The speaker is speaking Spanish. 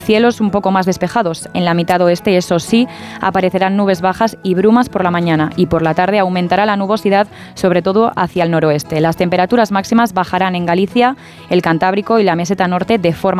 Cielos un poco más despejados. En la mitad oeste, eso sí, aparecerán nubes bajas y brumas por la mañana, y por la tarde aumentará la nubosidad, sobre todo hacia el noroeste. Las temperaturas máximas bajarán en Galicia, el Cantábrico y la meseta norte de forma